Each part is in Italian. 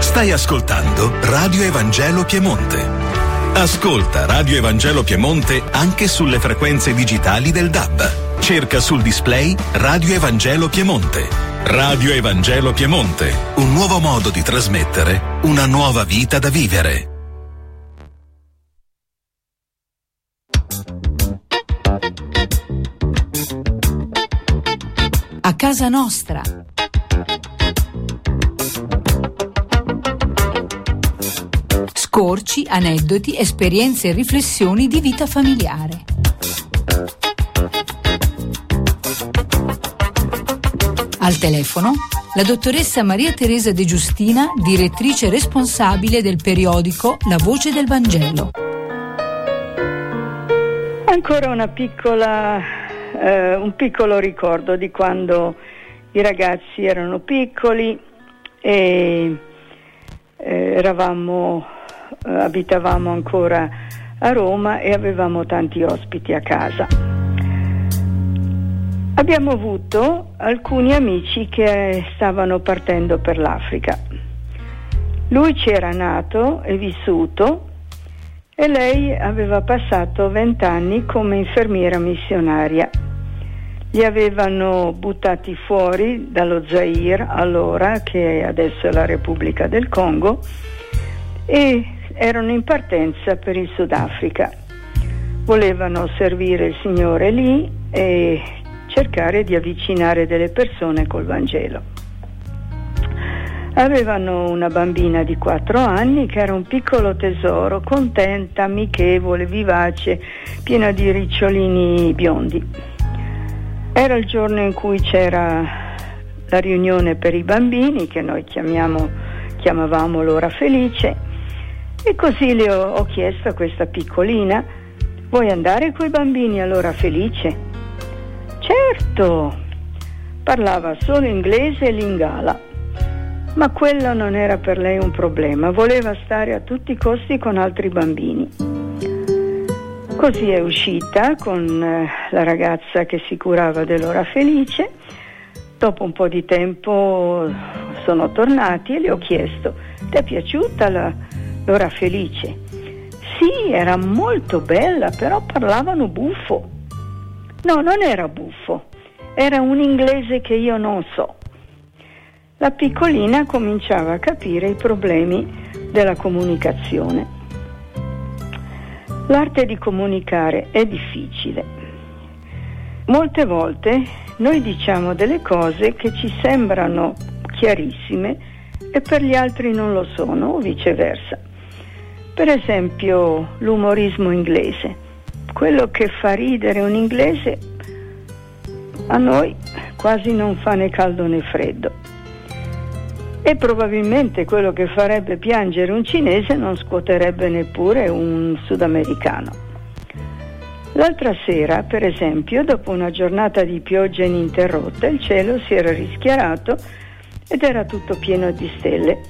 Stai ascoltando Radio Evangelo Piemonte. Ascolta Radio Evangelo Piemonte anche sulle frequenze digitali del DAB. Cerca sul display Radio Evangelo Piemonte. Radio Evangelo Piemonte, un nuovo modo di trasmettere una nuova vita da vivere. A casa nostra. Scorci, aneddoti, esperienze e riflessioni di vita familiare. Al telefono la dottoressa Maria Teresa De Giustina, direttrice responsabile del periodico La Voce del Vangelo. Ancora un piccolo ricordo di quando i ragazzi erano piccoli e abitavamo ancora a Roma e avevamo tanti ospiti a casa. Abbiamo avuto alcuni amici che stavano partendo per l'Africa. Lui c'era nato e vissuto e lei aveva passato 20 anni come infermiera missionaria. Li avevano buttati fuori dallo Zaire, allora, che adesso è la Repubblica del Congo, e erano in partenza per il Sudafrica. Volevano servire il Signore lì e cercare di avvicinare delle persone col Vangelo. Avevano una bambina di 4 anni che era un piccolo tesoro, contenta, amichevole, vivace, piena di ricciolini biondi. Era il giorno in cui c'era la riunione per i bambini, che noi chiamavamo l'ora felice, e così le ho chiesto a questa piccolina: vuoi andare coi bambini all'ora felice? Certo! Parlava solo inglese e lingala, ma quello non era per lei un problema, voleva stare a tutti i costi con altri bambini. Così è uscita con la ragazza che si curava dell'ora felice. Dopo un po' di tempo sono tornati e le ho chiesto: ti è piaciuta l'ora felice? Sì, era molto bella, però parlavano buffo. No, non era buffo, era un inglese che io non so. La piccolina cominciava a capire i problemi della comunicazione. L'arte di comunicare è difficile. Molte volte noi diciamo delle cose che ci sembrano chiarissime e per gli altri non lo sono, o viceversa. Per esempio, l'umorismo inglese. Quello che fa ridere un inglese a noi quasi non fa né caldo né freddo. E probabilmente quello che farebbe piangere un cinese non scuoterebbe neppure un sudamericano. L'altra sera, per esempio, dopo una giornata di pioggia ininterrotta, il cielo si era rischiarato ed era tutto pieno di stelle.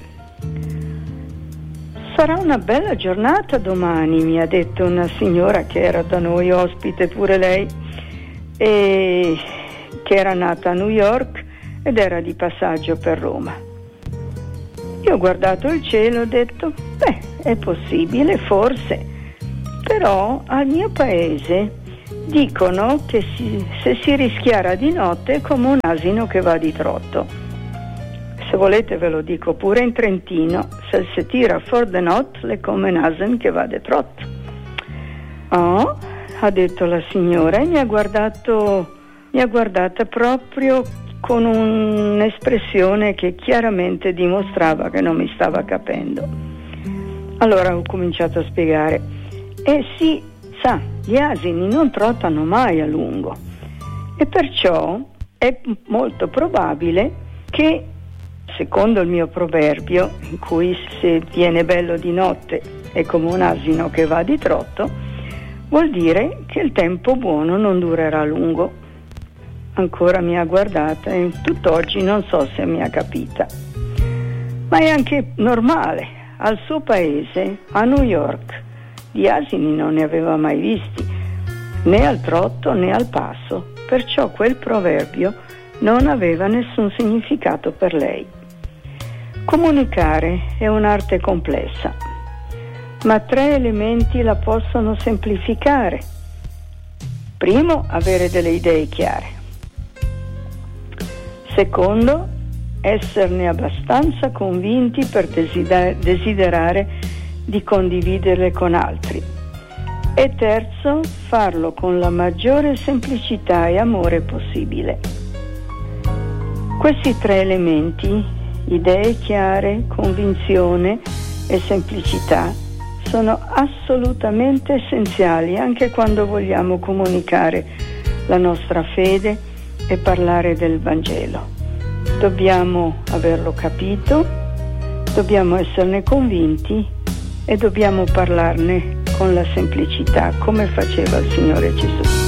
Sarà una bella giornata domani, mi ha detto una signora che era da noi ospite pure lei, e che era nata a New York ed era di passaggio per Roma. Io ho guardato il cielo e ho detto: è possibile, forse, però al mio paese dicono che se si rischiara di notte è come un asino che va di trotto. Se volete ve lo dico pure in trentino: se si tira for the not è come un asino che va di trotto. Oh, ha detto la signora e mi ha guardata proprio con un'espressione che chiaramente dimostrava che non mi stava capendo. Allora ho cominciato a spiegare: sì, sa, gli asini non trottano mai a lungo e perciò è molto probabile che, secondo il mio proverbio, in cui se viene bello di notte è come un asino che va di trotto, vuol dire che il tempo buono non durerà a lungo. Ancora mi ha guardata e tutt'oggi non so se mi ha capita. Ma è anche normale, al suo paese, a New York, di asini non ne aveva mai visti, né al trotto né al passo, perciò quel proverbio non aveva nessun significato per lei. Comunicare è un'arte complessa, ma 3 elementi la possono semplificare. Primo, avere delle idee chiare. Secondo, esserne abbastanza convinti per desiderare di condividerle con altri. E terzo, farlo con la maggiore semplicità e amore possibile. Questi 3 elementi, idee chiare, convinzione e semplicità, sono assolutamente essenziali anche quando vogliamo comunicare la nostra fede e parlare del Vangelo. Dobbiamo averlo capito, dobbiamo esserne convinti e dobbiamo parlarne con la semplicità, come faceva il Signore Gesù.